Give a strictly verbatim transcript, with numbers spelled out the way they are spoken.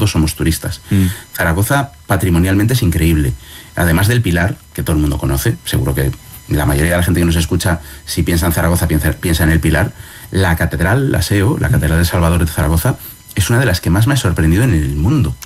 todos somos turistas. Mm. Zaragoza patrimonialmente es increíble. Además del Pilar, que todo el mundo conoce, seguro que la mayoría de la gente que nos escucha, si piensa en Zaragoza, piensa, piensa en el Pilar. La catedral, la S E O, la Catedral del Salvador de Zaragoza, es una de las que más me ha sorprendido en el mundo.